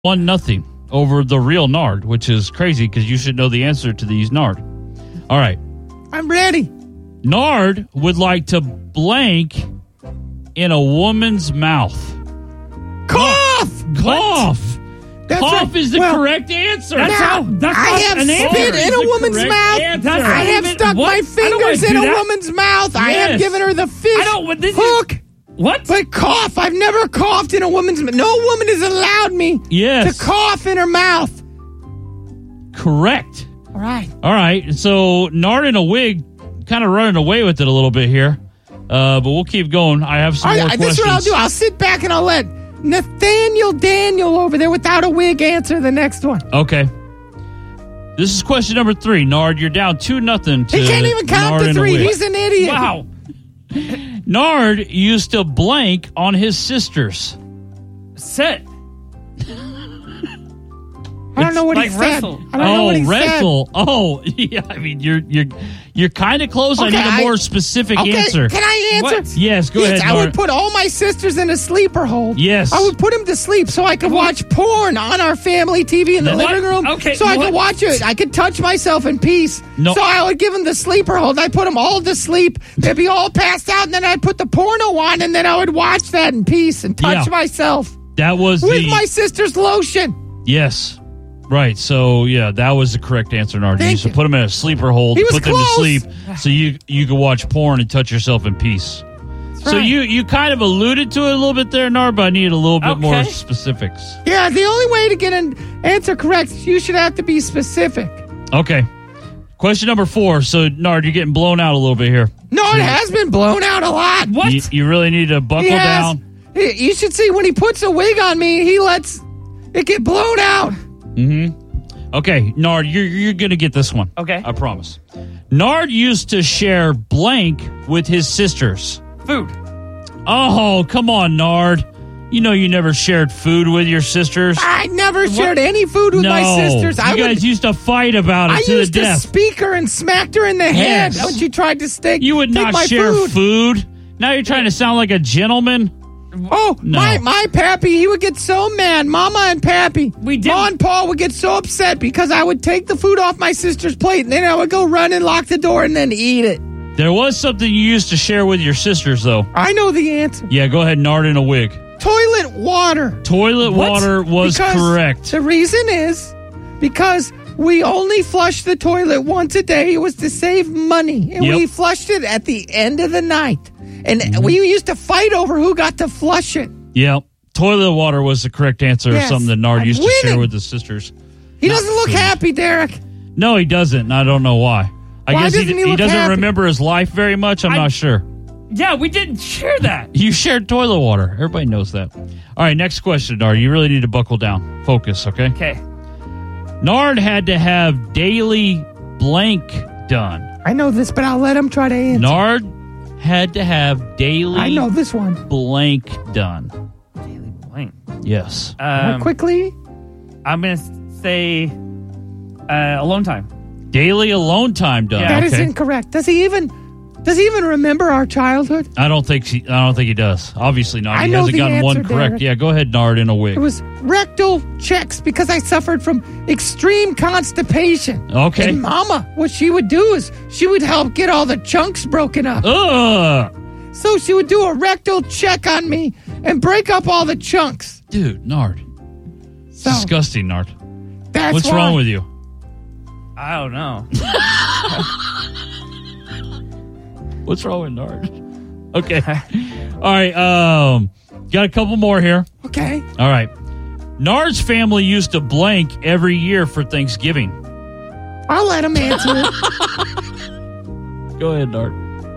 1-0 over the real Nard, which is crazy because you should know the answer to these, Nard. All right. I'm ready. Nard would like to blank in a woman's mouth. Cough! Cough! Cough is the correct answer. I have spit in a woman's mouth. I have stuck my fingers in a woman's mouth. I have given her the fish hook. What? But cough. I've never coughed in a woman's mouth. No woman has allowed me to cough in her mouth. Correct. All right. All right. So Nard in a wig kind of running away with it a little bit here. But we'll keep going. I have some more questions. This is what I'll do. I'll sit back and I'll let Nathaniel Daniel over there without a wig answer the next one. Okay. This is question number 3. Nard, you're down 2-0 to He can't even count Nard to 3. in a wig. He's an idiot. Wow. Nard used to blank on his sisters. Set. I don't know what he said. Wrestle. I don't know what he wrestle. Oh, yeah. I mean, you're kind of close. Okay, I need a more specific answer. Can I answer? What? Yes, go ahead, I Nard. would put all my sisters in a sleeper hold. Yes. I would put them to sleep so I could watch porn on our family TV in the living room. Okay, So I could watch it. I could touch myself in peace. No. So I would give them the sleeper hold. I put them all to sleep. They'd be all passed out, and then I'd put the porno on, and then I would watch that in peace and touch myself. That was with my sister's lotion. Yes. Right. So, yeah, that was the correct answer, Nard. You used to put them in a sleeper hold, He was put them to close. sleep so you could watch porn and touch yourself in peace. So right. you kind of alluded to it a little bit there, Nard, but I need a little bit more specifics. Yeah, the only way to get an answer correct is you should have to be specific. Okay. Question number 4. So, Nard, you're getting blown out a little bit here. No, it has been blown out a lot. What? You really need to buckle down. You should see when he puts a wig on me, he lets it get blown out. Mm-hmm. Okay, Nard, you're going to get this one. Okay. I promise. Nard used to share blank with his sisters. Food. Oh, come on, Nard. You know you never shared food with your sisters. I never shared any food with my sisters. You guys used to fight about it to the I used to death. speak her and smacked her in the head when she tried to stick. You would not my share food. Now you're trying to sound like a gentleman. Oh, No. my pappy, he would get so mad. Mama and pappy. Ma and Paul would get so upset because I would take the food off my sister's plate and then I would go run and lock the door and then eat it. There was something you used to share with your sisters, though. I know the answer. Yeah, go ahead, Nard in a wig. Toilet water. Toilet water was correct. The reason is because we only flushed the toilet once a day. It was to save money. And we flushed it at the end of the night. And we used to fight over who got to flush it. Yeah, toilet water was the correct answer. Yes, Something that Nard I'm used to share winning. with his sisters. He doesn't look happy, Derek. No, he doesn't. And I don't know why. I Why guess doesn't he look doesn't happy? remember his life very much. I'm not sure. Yeah, we didn't share that. You shared toilet water. Everybody knows that. All right, next question, Nard. You really need to buckle down. Focus, okay? Okay. Nard had to have daily blank done. I know this, but I'll let him try to answer. Nard had to have daily I know this one. blank done. Daily blank. Yes. Quickly. I'm going to say alone time. Daily alone time done. That is okay. incorrect. Does he even remember our childhood? I don't think he does. Obviously not. I He know hasn't the gotten one answer, correct. Derek. Yeah, go ahead, Nard in a wig. It was rectal checks because I suffered from extreme constipation. Okay. And Mama, what she would do is she would help get all the chunks broken up. Ugh. So she would do a rectal check on me and break up all the chunks. Dude, Nard. It's So disgusting, Nard. that's What's why. wrong with you? I don't know. What's wrong with Nard? Okay. All right. Got a couple more here. Okay. All right. Nard's family used to blank every year for Thanksgiving. I'll let him answer it. Go ahead, Nard.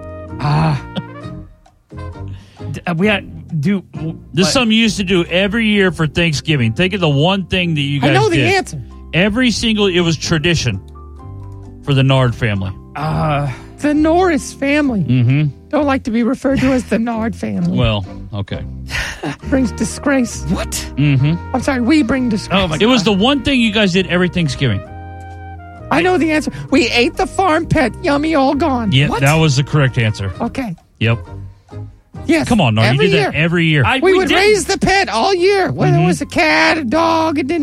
We had do. This is something you used to do every year for Thanksgiving. Think of the one thing that you guys I know the did. answer. It was tradition for the Nard family. The Norris family. Mm-hmm. Don't like to be referred to as the Nard family. Well, okay. Brings disgrace. What? Mm-hmm. I'm sorry, we bring disgrace. Oh my God. It was the one thing you guys did every Thanksgiving. I know the answer. We ate the farm pet, yummy, all gone. Yeah, What? that was the correct answer. Okay. Yep. Yes. Come on, Nard. You every did year. that every year. We would did. raise the pet all year, whether it was a cat, a dog. It didn't